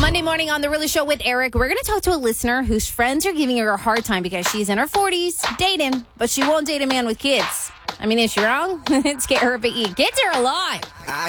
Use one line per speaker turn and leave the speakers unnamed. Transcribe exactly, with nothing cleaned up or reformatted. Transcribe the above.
Monday morning on The Really Show with Eric, we're going to talk to a listener whose friends are giving her a hard time because she's in her forties, dating, but she won't date a man with kids. I mean, is she wrong? It's Get Her Big E. Kids are alive.